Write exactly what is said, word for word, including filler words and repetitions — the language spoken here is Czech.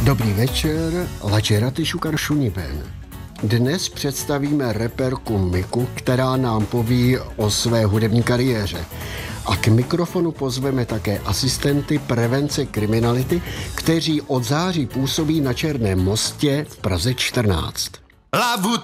Dobrý večer, lačeraty šukar šuniben. Dnes představíme reperku Miku, která nám poví o své hudební kariéře. A k mikrofonu pozveme také asistenty prevence kriminality, kteří od září působí na Černém mostě v Praze čtrnáct.